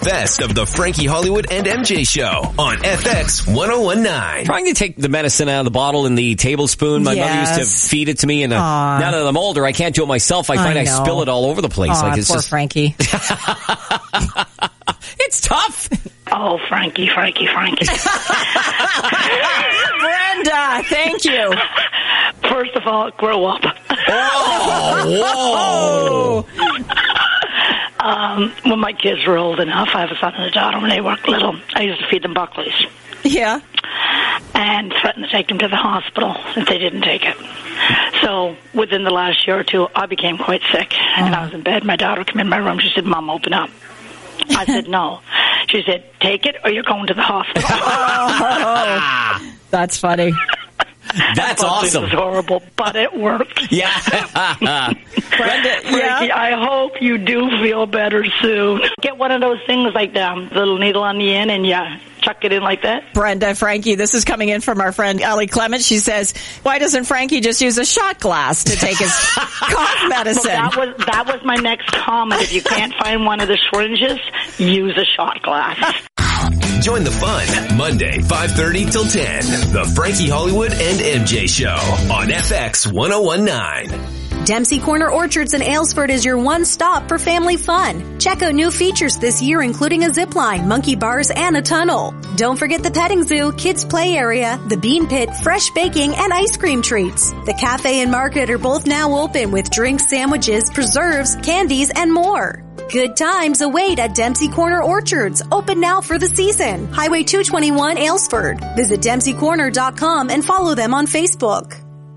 Best of the Frankie Hollywood and MJ Show on FX 1019. Trying to take the medicine out of the bottle in the tablespoon. My mother used to feed it to me, and now that I'm older, I can't do it myself. I find I spill it all over the place. It's poor Frankie. It's tough. Oh, Frankie. Brenda, thank you. First of all, grow up. Oh, whoa. When my kids were old enough, I have a son and a daughter. When they were little, I used to feed them Buckley's. Yeah. And threatened to take them to the hospital if they didn't take it. So within the last year or two, I became quite sick. And I was in bed. My daughter came in my room. She said, Mom, open up. I said, no. She said, take it or you're going to the hospital. That's funny. That's awesome. This is horrible, but it worked. Yeah. Brenda, Frankie, I hope you do feel better soon. Get one of those things like the little needle on the end and chuck it in like that. Brenda, Frankie, this is coming in from our friend Ellie Clement. She says, why doesn't Frankie just use a shot glass to take his cough medicine? Well, that was my next comment. If you can't find one of the syringes, use a shot glass. Join the fun Monday, 5:30 till 10. The Frankie Hollywood and MJ Show on FX 1019. Dempsey Corner Orchards in Aylesford is your one stop for family fun. Check out new features this year, including a zip line, monkey bars, and a tunnel. Don't forget the petting zoo, kids play area, the bean pit, fresh baking, and ice cream treats. The cafe and market are both now open with drinks, sandwiches, preserves, candies, and more. Good times await at Dempsey Corner Orchards, open now for the season. Highway 221 Aylesford. Visit DempseyCorner.com and follow them on Facebook.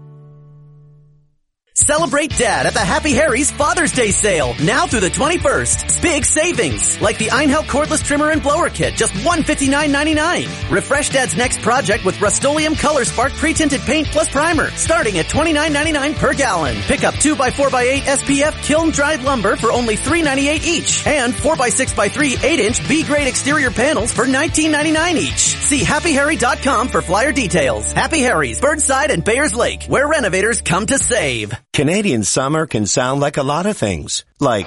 Celebrate Dad at the Happy Harry's Father's Day sale, now through the 21st. Big savings, like the Einhell cordless trimmer and blower kit, just $159.99. Refresh Dad's next project with Rust-Oleum Color Spark pre-tinted paint plus primer, starting at $29.99 per gallon. Pick up 2x4x8 SPF kiln-dried lumber for only $3.98 each, and 4x6x3 8-inch B-grade exterior panels for $19.99 each. See HappyHarry.com for flyer details. Happy Harry's, Birdside and Bayers Lake, where renovators come to save. Canadian summer can sound like a lot of things, like,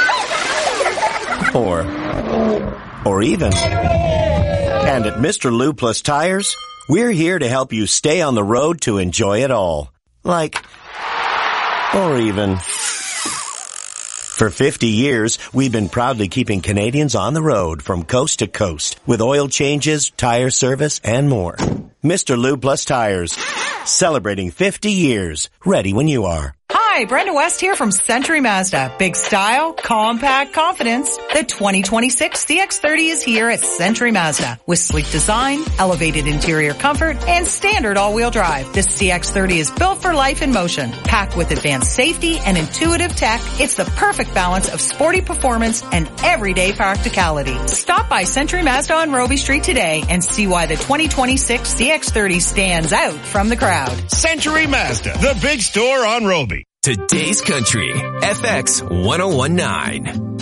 or even. And at Mr. Lube Plus Tires, we're here to help you stay on the road to enjoy it all, like, or even. For 50 years, we've been proudly keeping Canadians on the road from coast to coast with oil changes, tire service, and more. Mr. Lube Plus Tires, celebrating 50 years, ready when you are. Hi, Brenda West here from Century Mazda. Big style, compact confidence. The 2026 CX-30 is here at Century Mazda with sleek design, elevated interior comfort, and standard all-wheel drive. This CX-30 is built for life in motion. Packed with advanced safety and intuitive tech, it's the perfect balance of sporty performance and everyday practicality. Stop by Century Mazda on Robie Street today and see why the 2026 CX-30 stands out from the crowd. Century Mazda, the big store on Robie. Today's Country, FX 1019.